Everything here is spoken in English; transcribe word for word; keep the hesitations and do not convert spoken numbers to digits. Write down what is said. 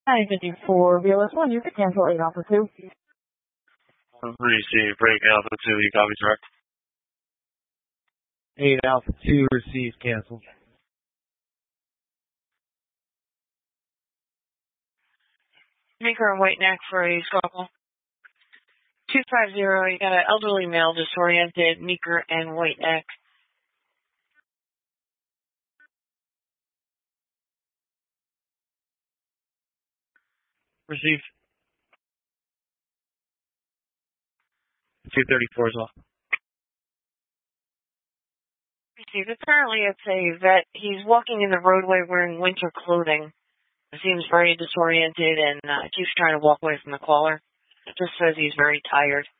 nine fifty-four, B L S one, you can cancel eight Alpha two. Receive, break Alpha two, you copy, direct. eight Alpha two, receive, cancel. Meeker and White Neck for a squawk. two five zero, you got an elderly male disoriented, Meeker and White Neck. Receive. two thirty-four as well. Receive. Apparently it's a vet. He's walking in the roadway wearing winter clothing. Seems very disoriented and uh, keeps trying to walk away from the caller. It just says he's very tired.